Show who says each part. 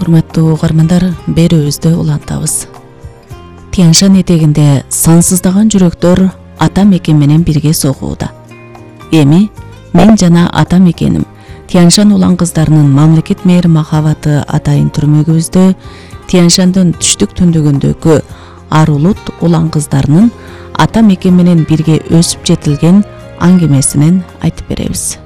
Speaker 1: Урматтуу угармандар, берүүбүздү улантабыз. Тянь-Шань этегинде сансыздаган жүрөктөр ата мекен менен бирге согууда. Эми мен жана ата мекеним Тянь-Шань улан кыздарынын мамлекет мээр махабаты атайын түрмөгүбүздө Тянь-Шаньдын түштүк түндүгүндөгү ар улут улан кыздарынын ата мекен менен бирге өсүп жетилген аңгемесинен айтып беребиз.